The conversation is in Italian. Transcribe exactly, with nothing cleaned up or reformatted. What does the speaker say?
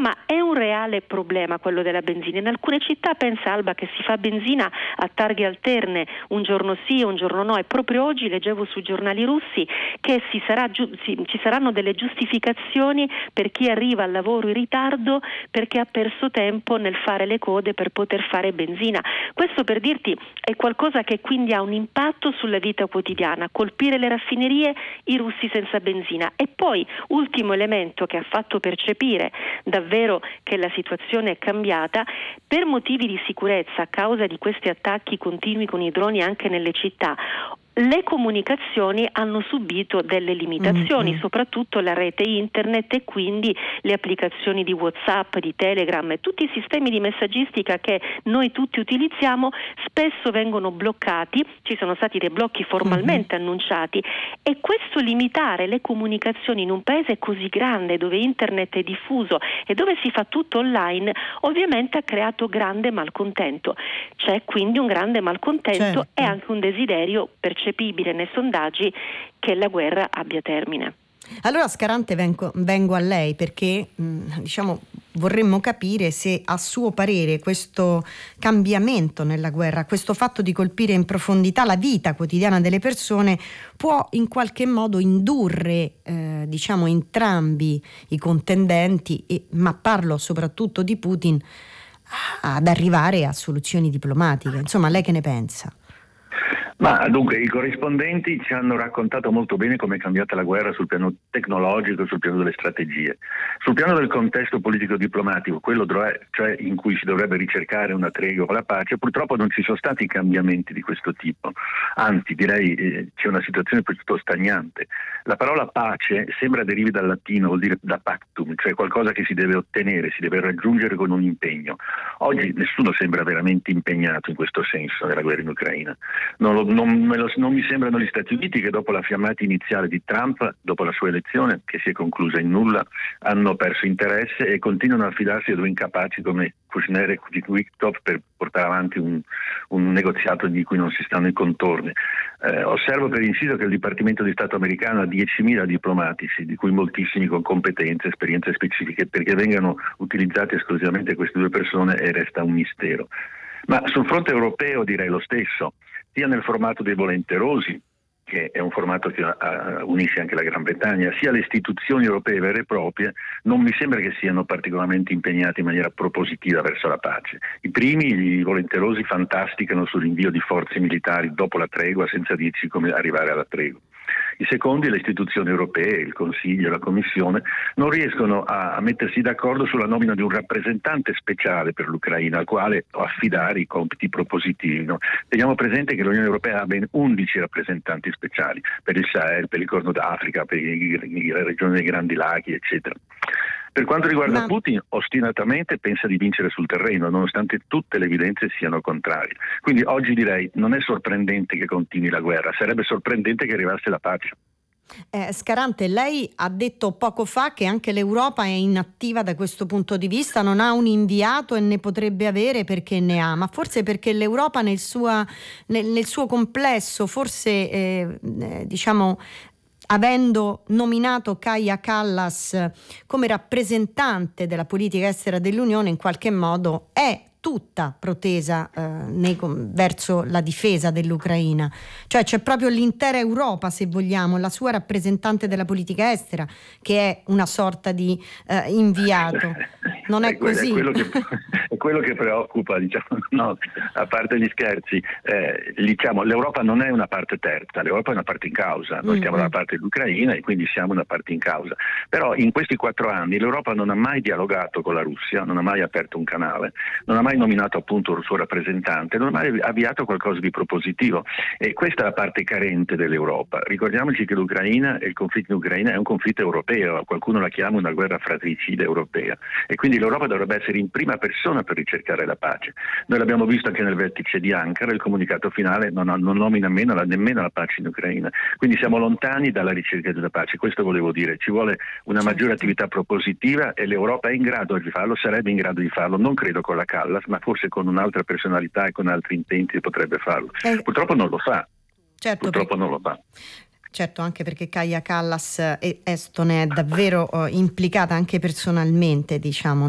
Insomma, è un reale problema quello della benzina. In alcune città, pensa Alba, che si fa benzina a targhe alterne, un giorno sì, un giorno no, e proprio oggi leggevo sui giornali russi che si sarà giu- si, ci saranno delle giustificazioni per chi arriva al lavoro in ritardo perché ha perso tempo nel fare le code per poter fare benzina. Questo, per dirti, è qualcosa che quindi ha un impatto sulla vita quotidiana, colpire le raffinerie, i russi senza benzina. E poi, ultimo elemento che ha fatto percepire davvero che la situazione è cambiata, per motivi di sicurezza a causa di questi attacchi continui con i droni anche nelle città, le comunicazioni hanno subito delle limitazioni, mm-hmm. soprattutto la rete internet e quindi le applicazioni di WhatsApp, di Telegram e tutti i sistemi di messaggistica che noi tutti utilizziamo spesso vengono bloccati, ci sono stati dei blocchi formalmente mm-hmm. annunciati, e questo limitare le comunicazioni in un paese così grande dove internet è diffuso e dove si fa tutto online ovviamente ha creato grande malcontento. C'è quindi un grande malcontento, certo. e anche un desiderio percepibile nei sondaggi che la guerra abbia termine. Allora, Scarante, vengo, vengo a lei perché mh, diciamo vorremmo capire se a suo parere questo cambiamento nella guerra, questo fatto di colpire in profondità la vita quotidiana delle persone può in qualche modo indurre eh, diciamo entrambi i contendenti, e, ma parlo soprattutto di Putin, ad arrivare a soluzioni diplomatiche. Insomma, lei che ne pensa? Ma dunque, i corrispondenti ci hanno raccontato molto bene come è cambiata la guerra sul piano tecnologico, sul piano delle strategie. Sul piano del contesto politico-diplomatico, quello cioè in cui si dovrebbe ricercare una tregua con la pace, purtroppo non ci sono stati cambiamenti di questo tipo. Anzi, direi eh, c'è una situazione piuttosto stagnante. La parola pace sembra derivi dal latino, vuol dire da pactum, cioè qualcosa che si deve ottenere, si deve raggiungere con un impegno. Oggi nessuno sembra veramente impegnato in questo senso nella guerra in Ucraina. Non lo Non, me lo, non mi sembrano gli Stati Uniti, che dopo la fiammata iniziale di Trump, dopo la sua elezione, che si è conclusa in nulla, hanno perso interesse e continuano a affidarsi a due incapaci come Kushner e Witkoff per portare avanti un, un negoziato di cui non si stanno i contorni. Eh, osservo per inciso che il Dipartimento di Stato americano ha diecimila diplomatici, di cui moltissimi con competenze, esperienze specifiche, perché vengano utilizzati esclusivamente queste due persone e resta un mistero. Ma sul fronte europeo direi lo stesso, sia nel formato dei volenterosi, che è un formato che uh, unisce anche la Gran Bretagna, sia le istituzioni europee vere e proprie, non mi sembra che siano particolarmente impegnati in maniera propositiva verso la pace. I primi, i volenterosi, fantasticano sull'invio di forze militari dopo la tregua senza dirci come arrivare alla tregua. I secondi, le istituzioni europee, il Consiglio e la Commissione, non riescono a, a mettersi d'accordo sulla nomina di un rappresentante speciale per l'Ucraina, al quale affidare i compiti propositivi. No? Teniamo presente che l'Unione Europea ha ben undici rappresentanti speciali, per il Sahel, per il Corno d'Africa, per la regione dei Grandi Laghi, eccetera. Per quanto riguarda Ma... Putin, ostinatamente pensa di vincere sul terreno, nonostante tutte le evidenze siano contrarie. Quindi oggi direi non è sorprendente che continui la guerra, sarebbe sorprendente che arrivasse la pace. Eh, Scarante, lei ha detto poco fa che anche l'Europa è inattiva da questo punto di vista, non ha un inviato e ne potrebbe avere perché ne ha, ma forse perché l'Europa nel, sua, nel, nel suo complesso, forse eh, eh, diciamo... avendo nominato Kaja Kallas come rappresentante della politica estera dell'Unione, in qualche modo è tutta protesa eh, nei, verso la difesa dell'Ucraina. Cioè c'è proprio l'intera Europa, se vogliamo, la sua rappresentante della politica estera, che è una sorta di eh, inviato. Non è, è così? È quello che, è quello che preoccupa, diciamo, no, a parte gli scherzi. Eh, diciamo, l'Europa non è una parte terza, l'Europa è una parte in causa. Noi mm-hmm. stiamo dalla parte dell'Ucraina e quindi siamo una parte in causa. Però in questi quattro anni l'Europa non ha mai dialogato con la Russia, non ha mai aperto un canale, non ha mai nominato appunto il suo rappresentante, non ha mai avviato qualcosa di propositivo, e questa è la parte carente dell'Europa. Ricordiamoci che l'Ucraina e il conflitto in Ucraina è un conflitto europeo, qualcuno la chiama una guerra fratricida europea, e quindi l'Europa dovrebbe essere in prima persona per ricercare la pace. Noi l'abbiamo visto anche nel vertice di Ankara, il comunicato finale non, non nomina nemmeno la, nemmeno la pace in Ucraina, quindi siamo lontani dalla ricerca della pace. Questo volevo dire, ci vuole una maggiore attività propositiva e l'Europa è in grado di farlo, sarebbe in grado di farlo, non credo con la Callas, ma forse con un'altra personalità e con altri intenti potrebbe farlo. Eh, Purtroppo non lo fa. Certo, Purtroppo perché... non lo fa. Certo, anche perché Kaja Kallas estone è davvero uh, implicata anche personalmente, diciamo,